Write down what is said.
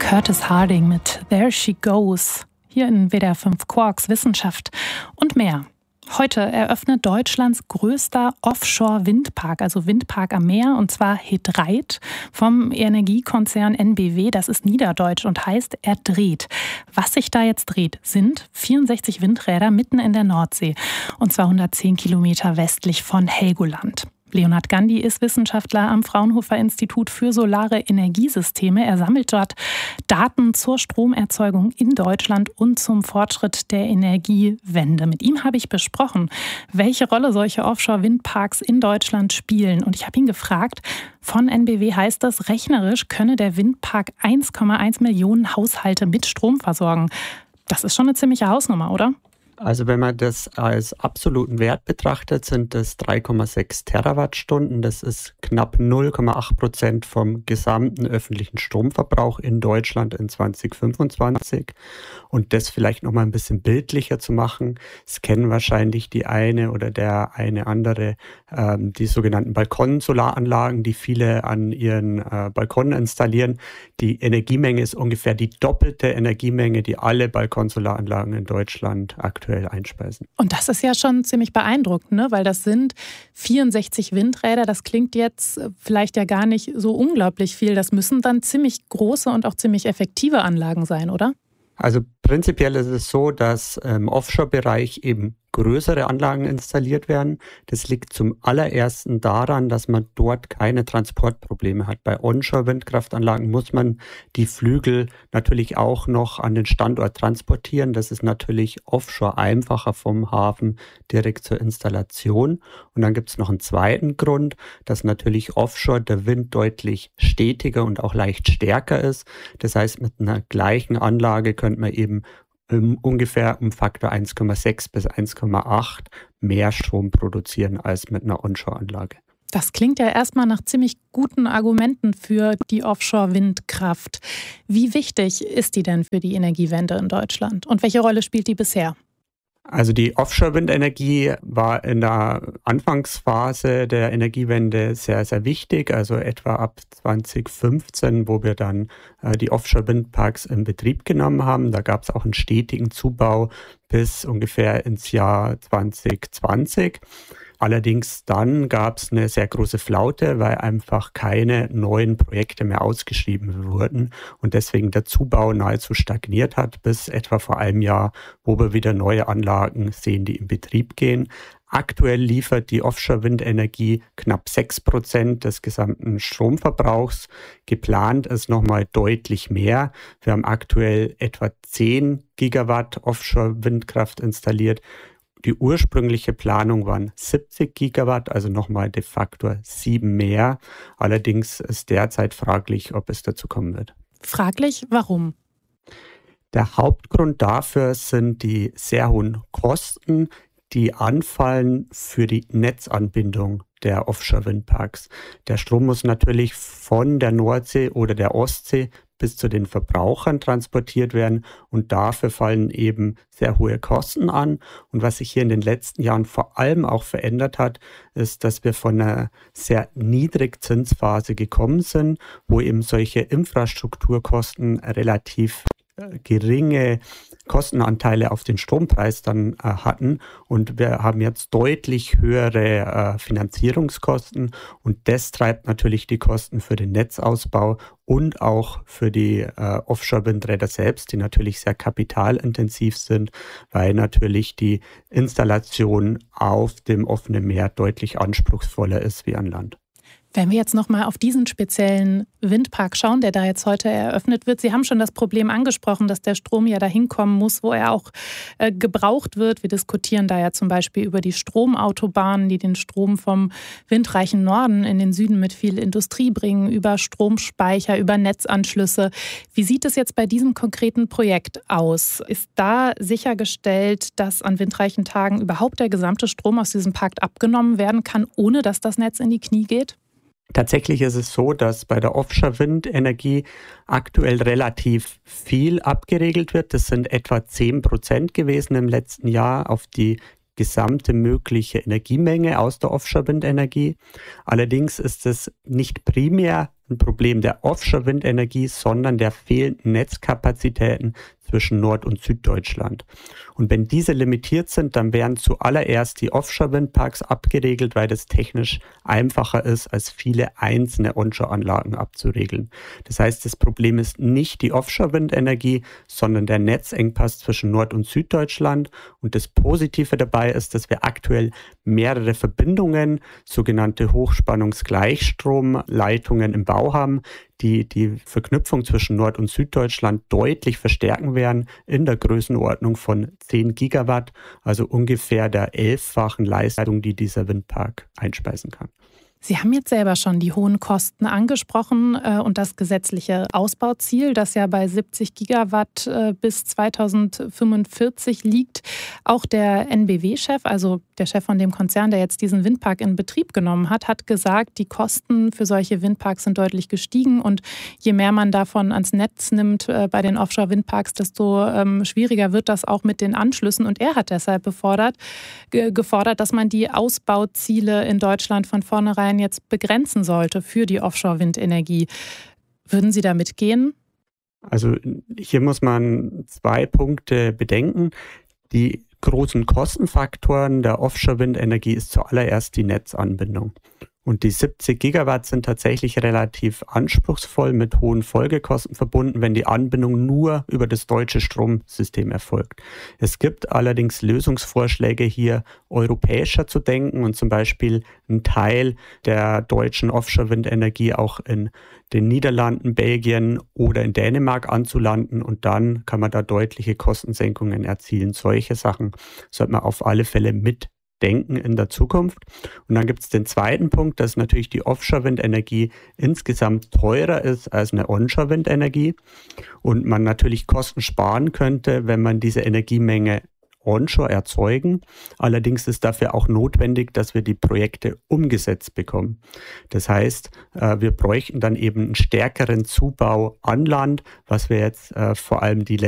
Curtis Harding mit There She Goes, hier in WDR 5 Quarks Wissenschaft und mehr. Heute eröffnet Deutschlands größter Offshore-Windpark, also Windpark am Meer, und zwar He Draait vom Energiekonzern NBW. Das ist niederdeutsch und heißt, er dreht. Was sich da jetzt dreht, sind 64 Windräder mitten in der Nordsee, und zwar 110 Kilometer westlich von Helgoland. Leonhard Gandhi ist Wissenschaftler am Fraunhofer Institut für Solare Energiesysteme. Er sammelt dort Daten zur Stromerzeugung in Deutschland und zum Fortschritt der Energiewende. Mit ihm habe ich besprochen, welche Rolle solche Offshore-Windparks in Deutschland spielen. Und ich habe ihn gefragt, von NBW heißt das, rechnerisch könne der Windpark 1,1 Millionen Haushalte mit Strom versorgen. Das ist schon eine ziemliche Hausnummer, oder? Also wenn man das als absoluten Wert betrachtet, sind das 3,6 Terawattstunden. Das ist knapp 0,8% vom gesamten öffentlichen Stromverbrauch in Deutschland in 2025. Und das vielleicht nochmal ein bisschen bildlicher zu machen, es kennen wahrscheinlich die eine oder der eine andere die sogenannten Balkonsolaranlagen, die viele an ihren Balkonen installieren. Die Energiemenge ist ungefähr die doppelte Energiemenge, die alle Balkonsolaranlagen in Deutschland aktuell einspeisen. Und das ist ja schon ziemlich beeindruckend, ne? Weil das sind 64 Windräder. Das klingt jetzt vielleicht ja gar nicht so unglaublich viel. Das müssen dann ziemlich große und auch ziemlich effektive Anlagen sein, oder? Also prinzipiell ist es so, dass im Offshore-Bereich eben größere Anlagen installiert werden. Das liegt zum allerersten daran, dass man dort keine Transportprobleme hat. Bei Onshore-Windkraftanlagen muss man die Flügel natürlich auch noch an den Standort transportieren. Das ist natürlich offshore einfacher vom Hafen direkt zur Installation. Und dann gibt es noch einen zweiten Grund, dass natürlich offshore der Wind deutlich stetiger und auch leicht stärker ist. Das heißt, mit einer gleichen Anlage könnte man eben ungefähr um Faktor 1,6 bis 1,8 mehr Strom produzieren als mit einer Onshore-Anlage. Das klingt ja erstmal nach ziemlich guten Argumenten für die Offshore-Windkraft. Wie wichtig ist die denn für die Energiewende in Deutschland? Und welche Rolle spielt die bisher? Also die Offshore-Windenergie war in der Anfangsphase der Energiewende sehr, sehr wichtig, also etwa ab 2015, wo wir dann die Offshore-Windparks in Betrieb genommen haben. Da gab es auch einen stetigen Zubau bis ungefähr ins Jahr 2020. Allerdings dann gab es eine sehr große Flaute, weil einfach keine neuen Projekte mehr ausgeschrieben wurden und deswegen der Zubau nahezu stagniert hat, bis etwa vor einem Jahr, wo wir wieder neue Anlagen sehen, die in Betrieb gehen. Aktuell liefert die Offshore-Windenergie knapp 6% des gesamten Stromverbrauchs. Geplant ist nochmal deutlich mehr. Wir haben aktuell etwa 10 Gigawatt Offshore-Windkraft installiert. Die ursprüngliche Planung waren 70 Gigawatt, also nochmal de facto 7 mehr. Allerdings ist derzeit fraglich, ob es dazu kommen wird. Fraglich, warum? Der Hauptgrund dafür sind die sehr hohen Kosten, die anfallen für die Netzanbindung der Offshore-Windparks. Der Strom muss natürlich von der Nordsee oder der Ostsee bis zu den Verbrauchern transportiert werden und dafür fallen eben sehr hohe Kosten an. Und was sich hier in den letzten Jahren vor allem auch verändert hat, ist, dass wir von einer sehr Niedrigzinsphase gekommen sind, wo eben solche Infrastrukturkosten relativ geringe Kostenanteile auf den Strompreis dann hatten und wir haben jetzt deutlich höhere Finanzierungskosten und das treibt natürlich die Kosten für den Netzausbau und auch für die Offshore-Windräder selbst, die natürlich sehr kapitalintensiv sind, weil natürlich die Installation auf dem offenen Meer deutlich anspruchsvoller ist wie an Land. Wenn wir jetzt nochmal auf diesen speziellen Windpark schauen, der da jetzt heute eröffnet wird. Sie haben schon das Problem angesprochen, dass der Strom ja dahin kommen muss, wo er auch gebraucht wird. Wir diskutieren da ja zum Beispiel über die Stromautobahnen, die den Strom vom windreichen Norden in den Süden mit viel Industrie bringen, über Stromspeicher, über Netzanschlüsse. Wie sieht es jetzt bei diesem konkreten Projekt aus? Ist da sichergestellt, dass an windreichen Tagen überhaupt der gesamte Strom aus diesem Park abgenommen werden kann, ohne dass das Netz in die Knie geht? Tatsächlich ist es so, dass bei der Offshore-Windenergie aktuell relativ viel abgeregelt wird. Das sind etwa 10% gewesen im letzten Jahr auf die gesamte mögliche Energiemenge aus der Offshore-Windenergie. Allerdings ist es nicht primär ein Problem der Offshore-Windenergie, sondern der fehlenden Netzkapazitäten zwischen Nord- und Süddeutschland. Und wenn diese limitiert sind, dann werden zuallererst die Offshore-Windparks abgeregelt, weil das technisch einfacher ist, als viele einzelne Onshore-Anlagen abzuregeln. Das heißt, das Problem ist nicht die Offshore-Windenergie, sondern der Netzengpass zwischen Nord- und Süddeutschland. Und das Positive dabei ist, dass wir aktuell mehrere Verbindungen, sogenannte Hochspannungsgleichstromleitungen im Bau haben, die Verknüpfung zwischen Nord- und Süddeutschland deutlich verstärken werden in der Größenordnung von 10 Gigawatt, also ungefähr der 11-fachen Leistung, die dieser Windpark einspeisen kann. Sie haben jetzt selber schon die hohen Kosten angesprochen und das gesetzliche Ausbauziel, das ja bei 70 Gigawatt bis 2045 liegt. Auch der NBW-Chef, also der Chef von dem Konzern, der jetzt diesen Windpark in Betrieb genommen hat, hat gesagt, die Kosten für solche Windparks sind deutlich gestiegen und je mehr man davon ans Netz nimmt bei den Offshore-Windparks, desto schwieriger wird das auch mit den Anschlüssen. Und er hat deshalb gefordert, dass man die Ausbauziele in Deutschland von vornherein jetzt begrenzen sollte für die Offshore-Windenergie. Würden Sie da mitgehen? Also hier muss man 2 Punkte bedenken. Die großen Kostenfaktoren der Offshore-Windenergie ist zuallererst die Netzanbindung. Und die 70 Gigawatt sind tatsächlich relativ anspruchsvoll mit hohen Folgekosten verbunden, wenn die Anbindung nur über das deutsche Stromsystem erfolgt. Es gibt allerdings Lösungsvorschläge, hier europäischer zu denken und zum Beispiel einen Teil der deutschen Offshore-Windenergie auch in den Niederlanden, Belgien oder in Dänemark anzulanden und dann kann man da deutliche Kostensenkungen erzielen. Solche Sachen sollte man auf alle Fälle mitdenken in der Zukunft. Und dann gibt es den zweiten Punkt, dass natürlich die Offshore-Windenergie insgesamt teurer ist als eine Onshore-Windenergie und man natürlich Kosten sparen könnte, wenn man diese Energiemenge onshore erzeugen. Allerdings ist dafür auch notwendig, dass wir die Projekte umgesetzt bekommen. Das heißt, wir bräuchten dann eben einen stärkeren Zubau an Land, was wir jetzt vor allem die